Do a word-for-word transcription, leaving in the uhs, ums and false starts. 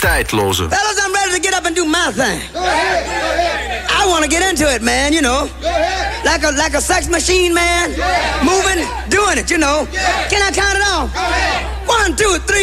tijdloze. Fellas, I'm ready to get up and do my thing. Go ahead, go ahead. I want to get into it, man, you know. Go ahead. Like a like a sex machine, man. Yeah. Moving, doing it, you know. Yeah. Can I count it off? Go ahead. One, two, three.